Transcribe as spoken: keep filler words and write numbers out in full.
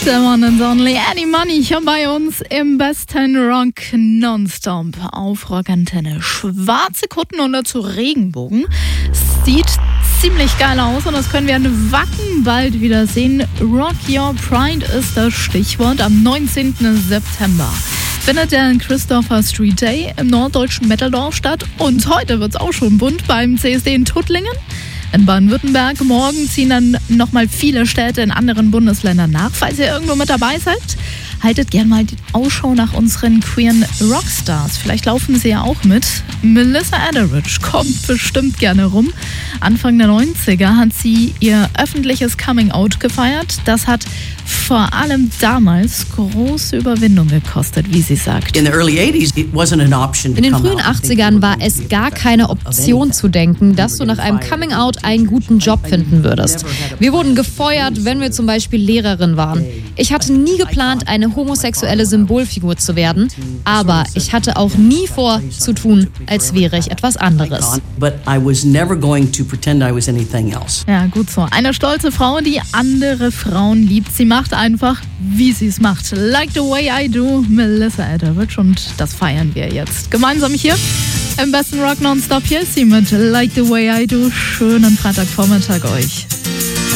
The one and only Eddie Money hier bei uns im besten Rock Nonstop auf Rockantenne. Schwarze Kutten und dazu Regenbogen. Sieht ziemlich geil aus und das können wir in Wacken bald wieder sehen. Rock Your Pride ist das Stichwort. Am neunzehnten September findet der Christopher Street Day im norddeutschen Mettaldorf statt. Und heute wird es auch schon bunt beim C S D in Tuttlingen. In Baden-Württemberg. Morgen ziehen dann nochmal viele Städte in anderen Bundesländern nach. Falls ihr irgendwo mit dabei seid, haltet gerne mal die Ausschau nach unseren queeren Rockstars. Vielleicht laufen sie ja auch mit. Melissa Etheridge kommt bestimmt gerne rum. Anfang der neunziger hat sie ihr öffentliches Coming-out gefeiert. Das hat vor allem damals große Überwindung gekostet, wie sie sagt. In den frühen achtzigern war es gar keine Option zu denken, dass du nach einem Coming-out einen guten Job finden würdest. Wir wurden gefeuert, wenn wir zum Beispiel Lehrerin waren. Ich hatte nie geplant, eine homosexuelle Symbolfigur zu werden, aber ich hatte auch nie vor, zu tun, als wäre ich etwas anderes. Ja, gut so. Eine stolze Frau, die andere Frauen liebt. Sie macht einfach, wie sie es macht. Like the way I do, Melissa Etheridge. Und das feiern wir jetzt gemeinsam hier im besten Rock Nonstop. Hier ist sie mit Like the way I do. Schönen Freitagvormittag euch.